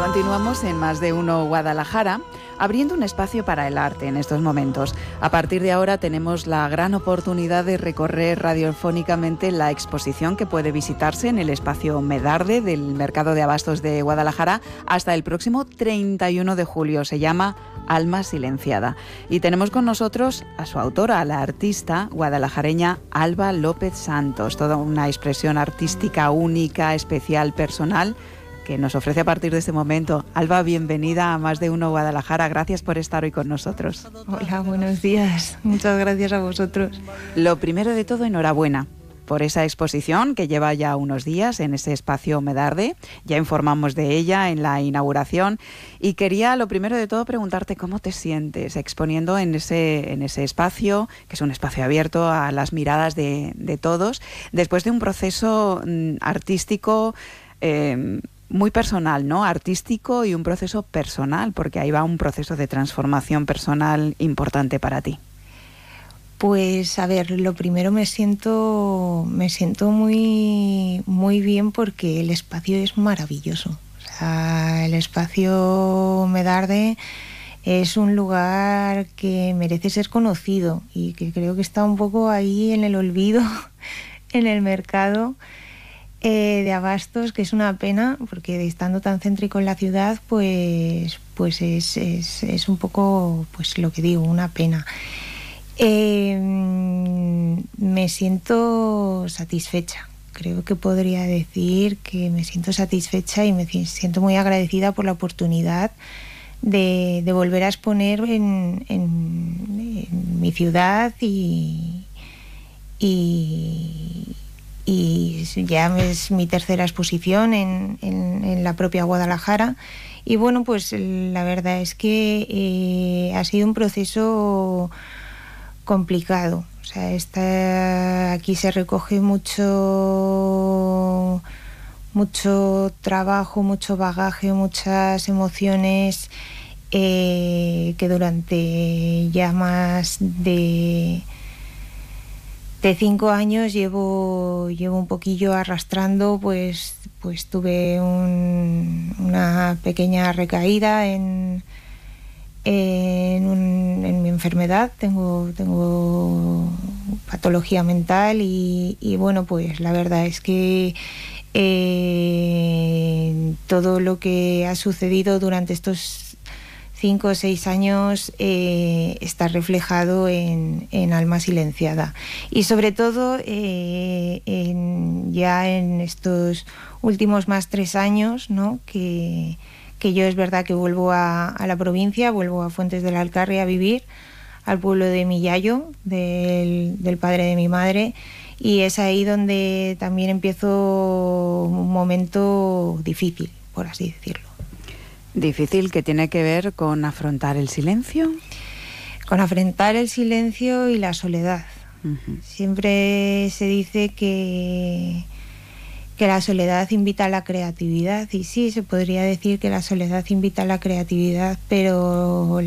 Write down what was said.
Continuamos en Más de Uno Guadalajara, abriendo un espacio para el arte en estos momentos. A partir de ahora tenemos la gran oportunidad de recorrer radiofónicamente la exposición que puede visitarse en el espacio Medarde del Mercado de Abastos de Guadalajara hasta el próximo 31 de julio. Se llama Alma Silenciada. Y tenemos con nosotros a su autora, a la artista guadalajareña Alba López Santos. Toda una expresión artística única, especial, personal, que nos ofrece a partir de este momento. Alba, bienvenida a Más de Uno Guadalajara. Gracias por estar hoy con nosotros. Hola, buenos días. Muchas gracias a vosotros. Lo primero de todo, enhorabuena por esa exposición que lleva ya unos días en ese espacio Medarde. Ya informamos de ella en la inauguración y quería, lo primero de todo, preguntarte cómo te sientes exponiendo en ese espacio, que es un espacio abierto a las miradas de todos, después de un proceso artístico muy personal, ¿no? Artístico y un proceso personal, porque ahí va un proceso de transformación personal importante para ti. Pues a ver, lo primero me siento muy, muy bien porque el espacio es maravilloso. O sea, el espacio Medarde es un lugar que merece ser conocido y que creo que está un poco ahí en el olvido, en el mercado de Abastos, que es una pena porque estando tan céntrico en la ciudad, pues es un poco, pues lo que digo, una pena. Me siento satisfecha. Creo que podría decir que me siento satisfecha y me siento muy agradecida por la oportunidad de volver a exponer en mi ciudad y ya es mi tercera exposición en la propia Guadalajara. Y bueno, pues la verdad es que ha sido un proceso complicado. O sea, aquí se recoge mucho trabajo, mucho bagaje, muchas emociones que durante ya más de 5 años llevo un poquillo arrastrando. Pues tuve una pequeña recaída en mi enfermedad. Tengo patología mental y bueno, pues la verdad es que todo lo que ha sucedido durante estos 5 o 6 años está reflejado en Alma Silenciada. Y sobre todo ya en estos últimos más 3 años, ¿no? que yo es verdad que vuelvo a la provincia, vuelvo a Fuentes del Alcarria a vivir, al pueblo de Millayo, del padre de mi madre, y es ahí donde también empiezo un momento difícil, por así decirlo. Difícil, que tiene que ver con afrontar el silencio. Con afrontar el silencio y la soledad. Uh-huh. Siempre se dice que la soledad invita a la creatividad, y sí, se podría decir que la soledad invita a la creatividad, pero